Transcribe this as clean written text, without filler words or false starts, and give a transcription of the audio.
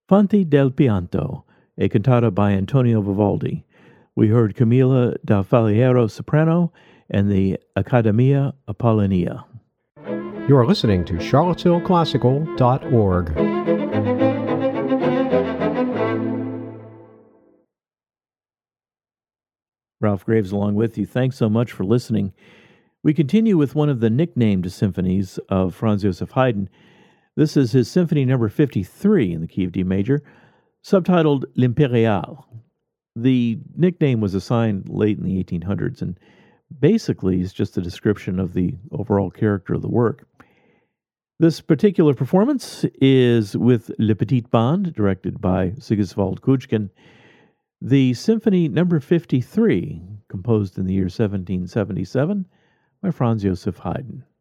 Fonte del Pianto, a cantata by Antonio Vivaldi. We heard Camila da Faliero soprano and the Accademia Apollonia. You are listening to charlottesvilleclassical.org. Ralph Graves along with you. Thanks so much for listening. We continue with one of the nicknamed symphonies of Franz Joseph Haydn. This is his Symphony Number 53 in the key of D major, subtitled L'Impériale. The nickname was assigned late in the 1800s and basically is just a description of the overall character of the work. This particular performance is with Le Petit Band, directed by Sigiswald Kujkin. The Symphony Number 53, composed in the year 1777 by Franz Joseph Haydn.